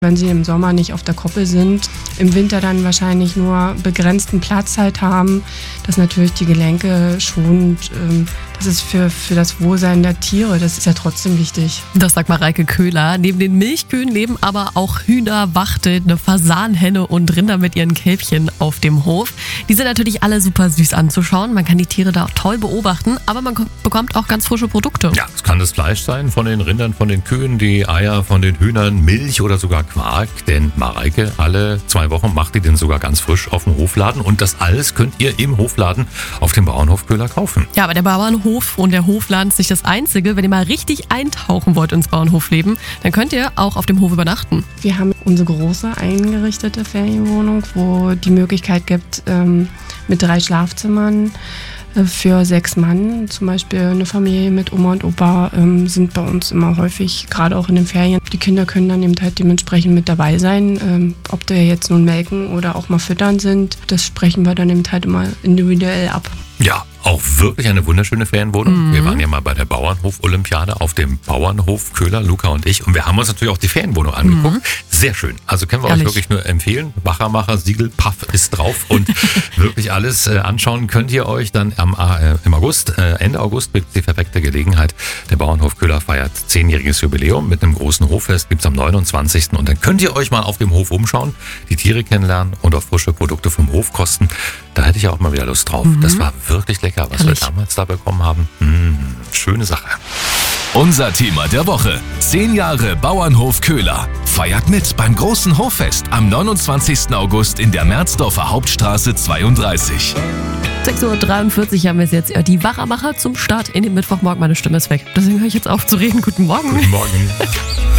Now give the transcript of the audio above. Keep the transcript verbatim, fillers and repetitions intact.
Wenn sie im Sommer nicht auf der Koppel sind, im Winter dann wahrscheinlich nur begrenzten Platz halt haben, dass natürlich die Gelenke schont. Das ist für, für das Wohlsein der Tiere, das ist ja trotzdem wichtig. Das sagt Mareike Köhler. Neben den Milchkühen leben aber auch Hühner, Wachteln, eine Fasanhenne und Rinder mit ihren Kälbchen auf dem Hof. Die sind natürlich alle super süß anzuschauen. Man kann die Tiere da auch toll beobachten, aber man bekommt auch ganz frische Produkte. Ja, es kann das Fleisch sein von den Rindern, von den Kühen, die Eier von den Hühnern, Milch oder sogar Quark, denn Mareike, alle zwei Wochen macht die den sogar ganz frisch auf dem Hofladen und das alles könnt ihr im Hofladen auf dem Bauernhof Köhler kaufen. Ja, aber der Bauernhof und der Hofladen ist nicht das Einzige. Wenn ihr mal richtig eintauchen wollt ins Bauernhofleben, dann könnt ihr auch auf dem Hof übernachten. Wir haben unsere große eingerichtete Ferienwohnung, wo die Möglichkeit gibt, ähm, mit drei Schlafzimmern für sechs Mann, zum Beispiel eine Familie mit Oma und Opa, ähm, sind bei uns immer häufig, gerade auch in den Ferien. Die Kinder können dann eben halt dementsprechend mit dabei sein. Ähm, ob da jetzt nun melken oder auch mal füttern sind, das sprechen wir dann eben halt immer individuell ab. Ja, auch wirklich eine wunderschöne Ferienwohnung. Mhm. Wir waren ja mal bei der Bauernhof-Olympiade auf dem Bauernhof Köhler, Luca und ich. Und wir haben uns natürlich auch die Ferienwohnung angeguckt. Mhm. Sehr schön. Also können wir Ehrlich? euch wirklich nur empfehlen. Wachermacher, Siegel, Paff ist drauf. Und wirklich alles äh, anschauen könnt ihr euch dann am, äh, im August. Äh, Ende August wird die perfekte Gelegenheit. Der Bauernhof Köhler feiert zehnjähriges Jubiläum mit einem großen Hoffest. Gibt es am neunundzwanzigsten Und dann könnt ihr euch mal auf dem Hof umschauen, die Tiere kennenlernen und auch frische Produkte vom Hof kosten. Da hätte ich auch mal wieder Lust drauf. Mhm. Das war wirklich lecker, was Herrlich. wir damals da bekommen haben. Mmh, schöne Sache. Unser Thema der Woche. Zehn Jahre Bauernhof Köhler. Feiert mit beim großen Hoffest am neunundzwanzigsten August in der Merzdorfer Hauptstraße zweiunddreißig. sechs Uhr dreiundvierzig haben wir es jetzt. Die Wachermacher zum Start in den Mittwochmorgen. Meine Stimme ist weg. Deswegen höre ich jetzt auf zu reden. Guten Morgen. Guten Morgen.